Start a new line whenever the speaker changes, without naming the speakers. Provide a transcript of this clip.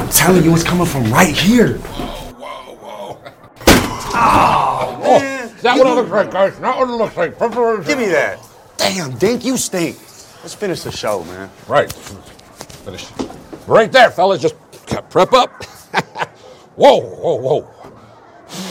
I'm telling you, it's coming from right here.
Whoa.
Oh, man.
Is that what it looks like, guys? Not what it looks like.
Give me that. Damn, Dink, you stink. Let's finish the show, man.
Right. Finish. Right there, fellas. Just prep up. Whoa.